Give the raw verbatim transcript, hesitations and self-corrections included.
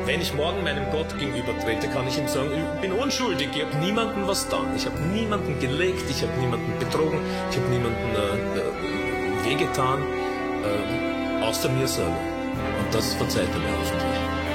Wenn ich morgen meinem Gott gegenübertrete, kann ich ihm sagen, ich bin unschuldig, ich habe niemandem was getan, ich habe niemanden gelegt, ich habe niemanden betrogen, ich habe niemanden äh, äh, wehgetan, äh, außer mir selber. Und das verzeiht er mir hoffentlich.